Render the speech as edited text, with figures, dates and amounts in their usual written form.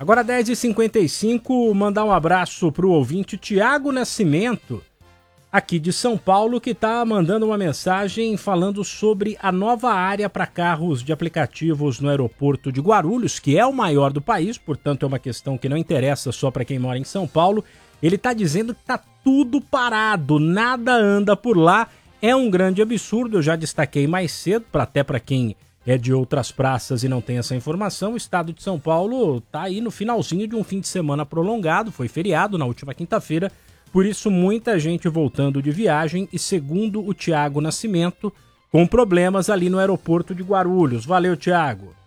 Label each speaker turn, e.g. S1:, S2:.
S1: Agora 10h55, mandar um abraço pro ouvinte Tiago Nascimento, aqui de São Paulo, que está mandando uma mensagem falando sobre a nova área para carros de aplicativos no aeroporto de Guarulhos, que é o maior do país, portanto é uma questão que não interessa só para quem mora em São Paulo. Ele está dizendo que está tudo parado, nada anda por lá, é um grande absurdo. Eu já destaquei mais cedo, até para quem é de outras praças e não tem essa informação, o estado de São Paulo está aí no finalzinho de um fim de semana prolongado, foi feriado na última quinta-feira, por isso muita gente voltando de viagem e, segundo o Tiago Nascimento, com problemas ali no aeroporto de Guarulhos. Valeu, Tiago.